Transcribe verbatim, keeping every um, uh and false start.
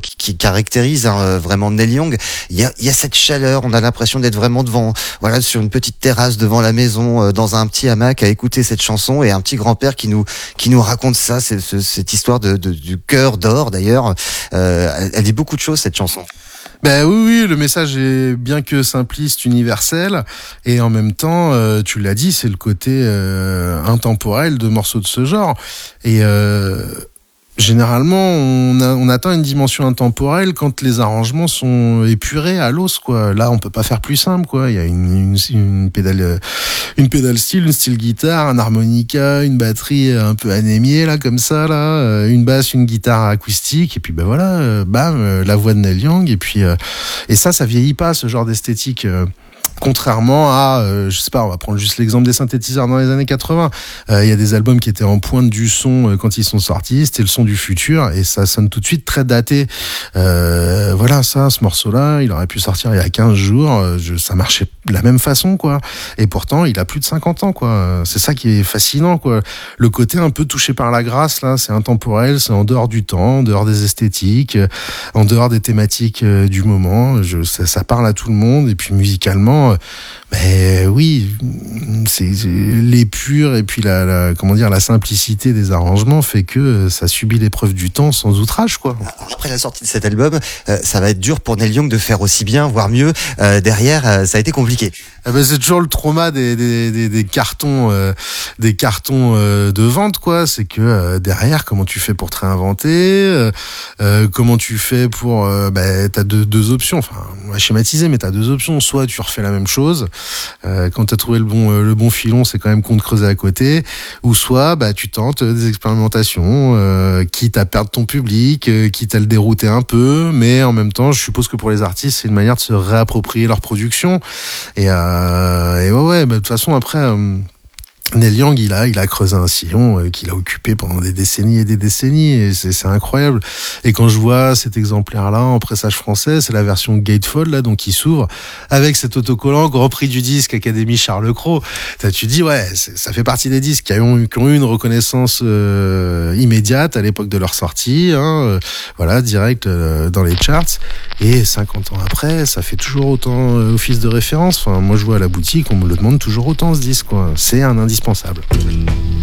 qui, qui caractérise hein, vraiment Neil Young. Il y a, il y a cette chaleur, on a l'impression d'être vraiment devant, voilà, sur une petite terrasse devant la maison, euh, dans un petit hamac à écouter cette chanson, et un petit grand-père qui nous qui nous raconte ça, c'est, c'est, cette histoire de, de du cœur d'or d'ailleurs. Euh, elle, elle dit beaucoup de choses cette chanson. Ben oui, oui, le message est bien que simpliste, universel, et en même temps, euh, tu l'as dit, c'est le côté euh, intemporel de morceaux de ce genre. Et euh, généralement, on, a, on atteint une dimension intemporelle quand les arrangements sont épurés à l'os, quoi. Là, on peut pas faire plus simple, quoi. Il y a une, une, une pédale, une pédale style, une style guitare, un harmonica, une batterie un peu anémiée, là, comme ça, là, une basse, une guitare acoustique, et puis ben voilà, bam, la voix de Neil Young, et puis et ça, ça vieillit pas, ce genre d'esthétique. Contrairement à, euh, je sais pas, on va prendre juste l'exemple des synthétiseurs dans les années quatre-vingts. Il euh, y a des albums qui étaient en pointe du son euh, quand ils sont sortis, c'était le son du futur, et ça sonne tout de suite très daté. Euh, voilà, ça, ce morceau-là, il aurait pu sortir il y a quinze jours, euh, je, ça marchait de la même façon, quoi. Et pourtant, il a plus de cinquante ans, quoi. C'est ça qui est fascinant, quoi. Le côté un peu touché par la grâce, là, c'est intemporel, c'est en dehors du temps, en dehors des esthétiques, en dehors des thématiques euh, du moment. Je, ça, ça parle à tout le monde, et puis musicalement, mais oui, c'est, c'est l'épure et puis la, la comment dire la simplicité des arrangements fait que ça subit l'épreuve du temps sans outrage, quoi. Après la sortie de cet album, euh, ça va être dur pour Neil Young de faire aussi bien, voire mieux. Euh, derrière, euh, ça a été compliqué. Eh ben, c'est toujours le trauma des des des, des cartons euh, des cartons euh, de vente, quoi. C'est que euh, derrière, comment tu fais pour te réinventer, euh, euh, comment tu fais pour euh, bah, t'as deux deux options. Enfin, on va schématiser, mais t'as deux options. Soit tu refais la même chose. Euh, quand t'as trouvé le bon euh, le bon filon, c'est quand même con de creuser à côté. Ou soit bah tu tentes des expérimentations, euh, quitte à perdre ton public, euh, quitte à le dérouter un peu, mais en même temps, je suppose que pour les artistes, c'est une manière de se réapproprier leur production. Et, euh, et ouais, ouais, bah, de toute façon, après, euh, Neil Young, il a, il a creusé un sillon euh, qu'il a occupé pendant des décennies et des décennies, et c'est, c'est incroyable. Et quand je vois cet exemplaire-là en pressage français, c'est la version Gatefold, là, donc qui s'ouvre avec cet autocollant Grand Prix du disque Académie Charles Cros. Tu dis, ouais, c'est, ça fait partie des disques qui ont, qui ont eu une reconnaissance euh, immédiate à l'époque de leur sortie, hein, euh, voilà, direct euh, dans les charts. Et cinquante ans après, ça fait toujours autant euh, office de référence. Enfin, moi, je vois à la boutique, on me le demande toujours autant, ce disque, quoi. C'est un indispensable.